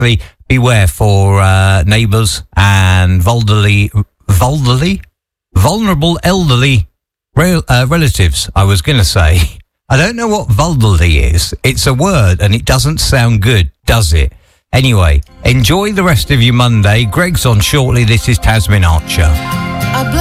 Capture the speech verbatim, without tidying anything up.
exactly. Beware for uh, neighbours and vulnerably, vulnerably, vulnerable elderly rel- uh, relatives, I was going to say. I don't know what vulnerably is. It's a word and it doesn't sound good, does it? Anyway, enjoy the rest of your Monday. Greg's on shortly. This is Tasmin Archer.